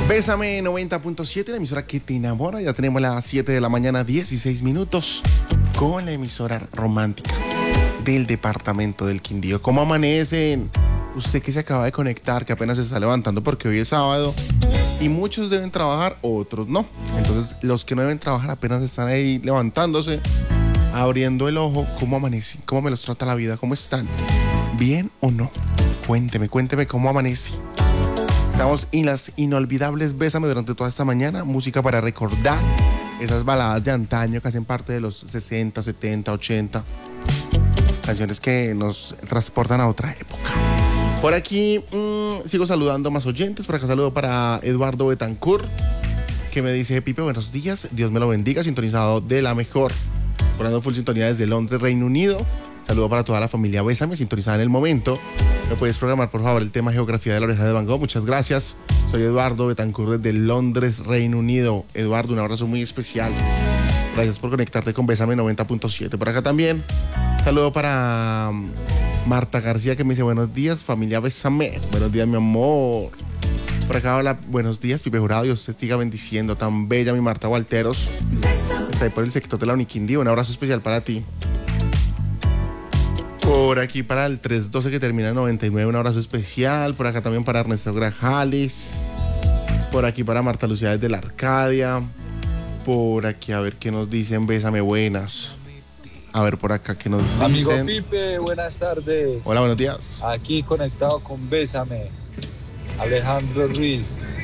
Bésame 90.7, la emisora que te enamora. Ya tenemos las 7 de la mañana, 16 minutos, con la emisora romántica del departamento del Quindío. ¿Cómo amanecen? Usted que se acaba de conectar, que apenas se está levantando porque hoy es sábado y muchos deben trabajar, otros no. Entonces, los que no deben trabajar apenas están ahí levantándose, abriendo el ojo. ¿Cómo amanecen? ¿Cómo me los trata la vida? ¿Cómo están? ¿Bien o no? Cuénteme cómo amanece. Estamos en las inolvidables Bésame durante toda esta mañana. Música para recordar esas baladas de antaño que hacen parte de los 60, 70, 80. Canciones que nos transportan a otra época. Por aquí sigo saludando a más oyentes. Por acá saludo para Eduardo Betancourt, que me dice: Pipe, buenos días, Dios me lo bendiga, sintonizado de la mejor. Por full sintonía desde Londres, Reino Unido. Saludo para toda la familia Bésame, sintonizada en el momento. ¿Me puedes programar, por favor, el tema Geografía de la Oreja de Van Gogh? Muchas gracias. Soy Eduardo Betancourt desde Londres, Reino Unido. Eduardo, un abrazo muy especial. Gracias por conectarte con Bésame 90.7. Por acá también saludo para Marta García, que me dice: buenos días, familia Bésame. Buenos días, mi amor. Por acá habla: buenos días, Pipe Jurado, Dios te siga bendiciendo. Tan bella mi Marta Walteros. Está ahí por el sector de la Uniquindío. Un abrazo especial para ti. Por aquí para el 312 que termina en 99, un abrazo especial. Por acá también para Ernesto Grajales. Por aquí para Marta Lucía desde la Arcadia. Por aquí a ver qué nos dicen. Bésame, buenas. A ver por acá qué nos dicen. Amigo Pipe, buenas tardes. Hola, buenos días. Aquí conectado con Bésame, Alejandro Ruiz.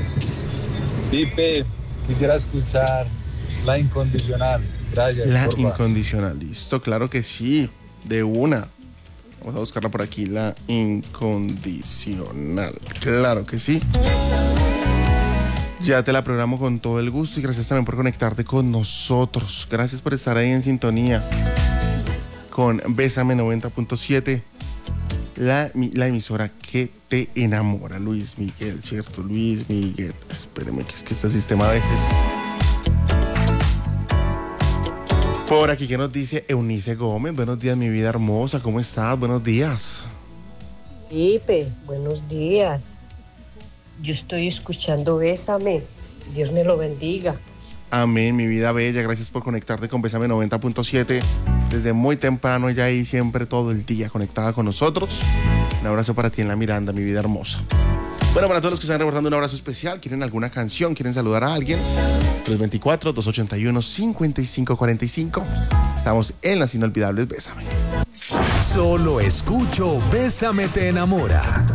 Pipe, quisiera escuchar La Incondicional. Gracias. La porfa. Incondicional, listo, claro que sí. De una. Vamos a buscarla por aquí. La Incondicional. Claro que sí. Ya te la programo con todo el gusto y gracias también por conectarte con nosotros. Gracias por estar ahí en sintonía con Bésame 90.7, la emisora que te enamora. Luis Miguel, ¿cierto? Luis Miguel. Espéreme, que es que este sistema a veces... Por aquí que nos dice Eunice Gómez: buenos días, mi vida hermosa, ¿cómo estás? Buenos días. Pipe, buenos días. Yo estoy escuchando Bésame. Dios me lo bendiga. Amén, mi vida bella. Gracias por conectarte con Bésame 90.7. Desde muy temprano ya ahí siempre todo el día conectada con nosotros. Un abrazo para ti en la Miranda, mi vida hermosa. Bueno, para todos los que están reportando, un abrazo especial. ¿Quieren alguna canción? ¿Quieren saludar a alguien? 324-281-5545. Estamos en las inolvidables Bésame. Solo escucho Bésame te enamora.